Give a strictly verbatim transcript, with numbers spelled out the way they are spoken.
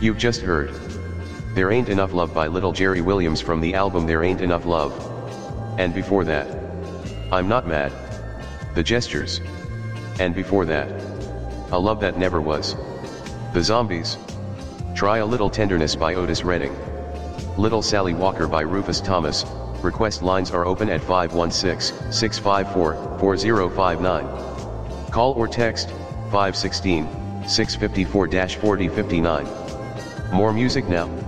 You've just heard There Ain't Enough Love by Little Jerry Williams from the album There Ain't Enough Love. And before that, I'm Not Mad, The Gestures. And before that, A Love That Never Was, The Zombies. Try a Little Tenderness by Otis Redding. Little Sally Walker by Rufus Thomas. Request lines are open at five one six, six five four, four zero five nine. Call or text five one six, six five four, four zero five nine. More music now.